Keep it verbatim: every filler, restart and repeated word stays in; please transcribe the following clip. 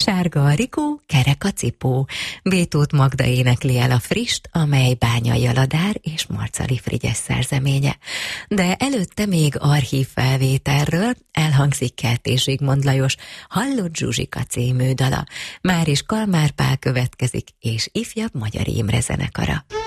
Sárga a rikó, kerek a cipó. Bétót Magda énekli el a frist, amely Bányai Aladár és Marcali Frigyes szerzeménye. De előtte még archív felvételről elhangzik Kertész Zsigmond Lajos Hallott Zsuzsika című dala. Már is Kalmár Pál következik, és ifjabb Magyar Imre zenekara.